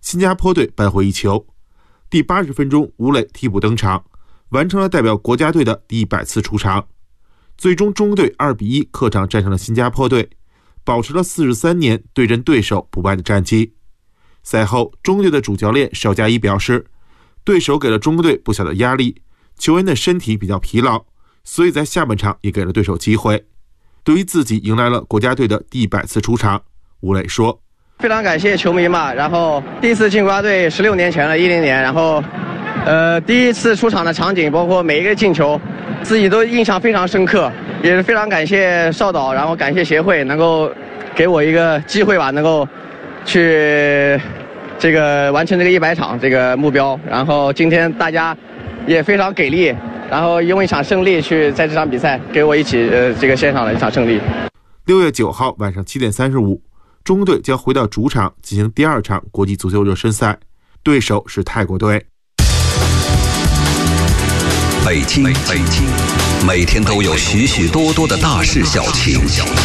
新加坡队扳回一球。第80分钟，吴磊替补登场，完成了代表国家队的第100次出场。最终中队2-1客场战胜了新加坡队，保持了43年对阵对手不败的战绩。赛后，中队的主教练邵佳一表示，对手给了中国队不小的压力，球员的身体比较疲劳，所以在下半场也给了对手机会。对于自己迎来了国家队的第100次出场，吴磊说： 非常感谢球迷嘛，然后第一次进国家队16年前了，10年，然后第一次出场的场景，包括每一个进球，自己都印象非常深刻，也是非常感谢邵导，然后感谢协会能够给我一个机会吧，能够去这个完成这个100场这个目标。然后今天大家也非常给力，然后用一场胜利去在这场比赛给我一起这个献上了一场胜利。 6月9号晚上7点35，中国队将回到主场进行第2场国际足球热身赛，对手是泰国队。 北京，每天都有许许多多的大事小情。